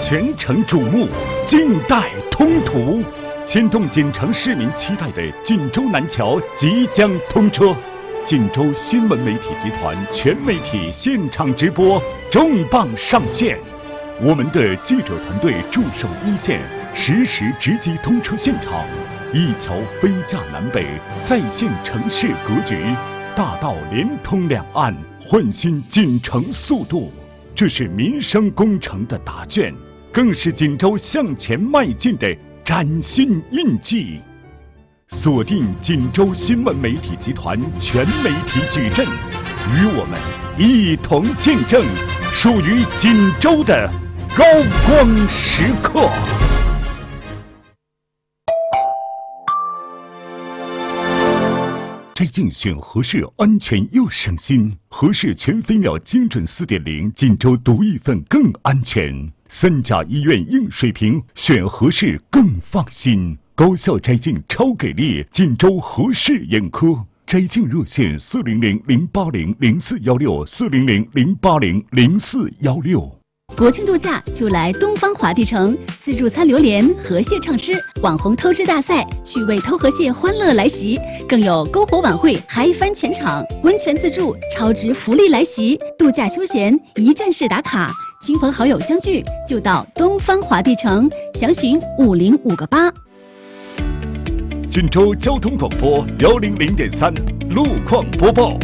全城瞩目，近代通途，牵动锦城市民期待的锦州南桥即将通车。锦州新闻媒体集团全媒体现场直播重磅上线，我们的记者团队驻守一线，实时直击通车现场，一桥飞架南北，再现城市格局，大道连通两岸，焕新锦城速度。这是民生工程的答卷，更是锦州向前迈进的崭新印记。锁定锦州新闻媒体集团全媒体矩阵，与我们一同见证属于锦州的高光时刻。摘镜选合适，安全又省心。合适全飞秒精准4.0，锦州独一份更安全。3甲医院硬水平，选合适更放心。高效摘镜超给力，锦州合适眼科摘镜热线400-080-0416，400-080-0416。 国庆度假就来东方华地城，自助餐榴莲、河蟹畅吃，网红偷吃大赛，趣味偷河蟹欢乐来袭，更有篝火晚会嗨翻全场，温泉自助超值福利来袭，度假休闲一站式打卡，亲朋好友相聚就到东方华地城，详询50588。 锦州交通广播100.3路况播报。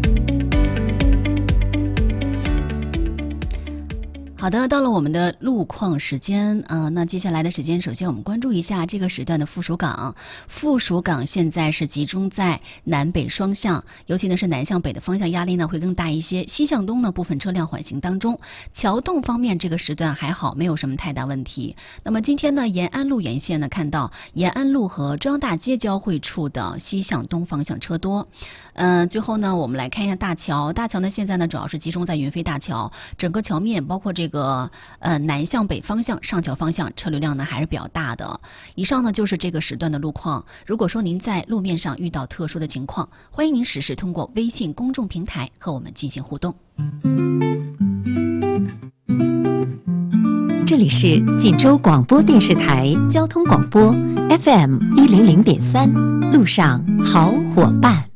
好的，到了我们的路况时间那接下来的时间，首先我们关注一下这个时段的附属港。附属港现在是集中在南北双向，尤其呢是南向北的方向压力呢会更大一些，西向东呢部分车辆缓行当中。桥洞方面这个时段还好，没有什么太大问题。那么今天呢延安路沿线呢看到延安路和中央大街交汇处的西向东方向车多。最后呢我们来看一下大桥。大桥呢现在呢主要是集中在云飞大桥，整个桥面包括这个南向北方向上桥方向车流量呢还是比较大的。以上呢就是这个时段的路况。如果说您在路面上遇到特殊的情况，欢迎您实时通过微信公众平台和我们进行互动。 这里是锦州广播电视台交通广播 FM 100.3，路上好伙伴。